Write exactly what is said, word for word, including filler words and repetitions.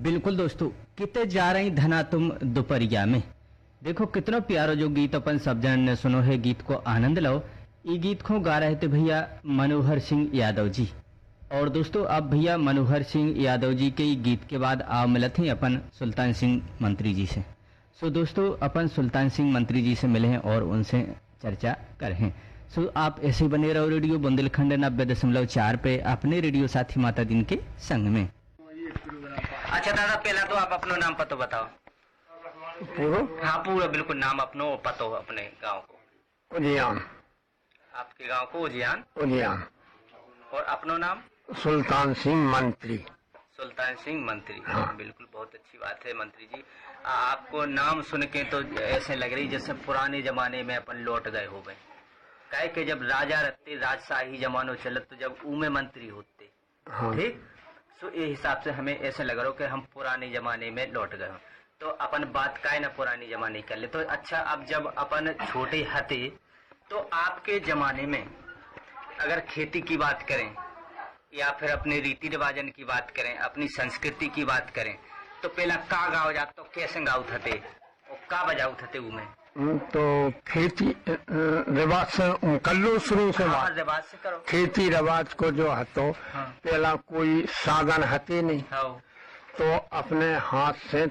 बिल्कुल दोस्तों, किते जा रही धना तुम दोपहरिया में। देखो कितना प्यारो जो गीत अपन सब जन ने सुनो है, गीत को आनंद लो। ये गीत को गा रहे थे भैया मनोहर सिंह यादव जी। और दोस्तों अब भैया मनोहर सिंह यादव जी के गीत के बाद आ मिलत हैं अपन सुल्तान सिंह मंत्री जी से। सो दोस्तों अपन सुल्तान सिंह मंत्री जी से मिले हैं और उनसे चर्चा करे हैं। सो आप ऐसे बने रहो रेडियो बुंदेलखंड नब्बे दशमलव चार पे अपने रेडियो साथी माता दिन के संग में। अच्छा दादा, पहला तो आप अपना नाम पतो बताओ। पूरो हाँ पूरा बिल्कुल नाम अपनो पतो अपने गांव को। उजियान। आपके गांव को उजियान। उजियान। और अपनो नाम सुल्तान सिंह मंत्री। सुल्तान सिंह मंत्री। हाँ। बिल्कुल बहुत अच्छी बात है मंत्री जी। आपको नाम सुन के तो ऐसे लग रही जैसे पुराने जमाने में अपन लौट गए हो गए। काहे के जब राजा रहते, राजशाही जमानो चलत, तो जब ऊ में मंत्री होते। हाँ। ठीक, तो ये हिसाब से हमें ऐसे लग रहा हो कि हम पुराने जमाने में लौट गए हो। तो अपन बात काहे ना पुरानी जमाने कर ले। तो अच्छा, अब जब अपन छोटे हते तो आपके जमाने में अगर खेती की बात करें या फिर अपने रीति रिवाजन की बात करें, अपनी संस्कृति की बात करें, तो पहला का गाओ जात तो कैसे गाओ थे और का बजाऊ थे उमें? तो खेती रिवाज से कर लो शुरू से। हाँ, रिवाज से करो। खेती रिवाज को जो हतो, हाँ। पहला कोई साधन हते नहीं। हाँ। तो अपने हाथ से